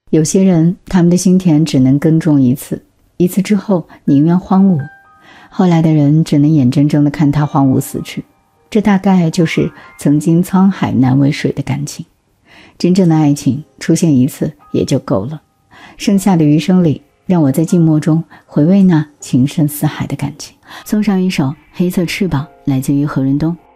有些人，他们的心田只能耕种一次，一次之后宁愿荒芜，后来的人只能眼睁睁地看他荒芜死去。这大概就是曾经沧海难为水的感情。真正的爱情出现一次也就够了，剩下的余生里，让我在静默中回味那情深似海的感情。送上一首《黑色翅膀》，来自于何润东。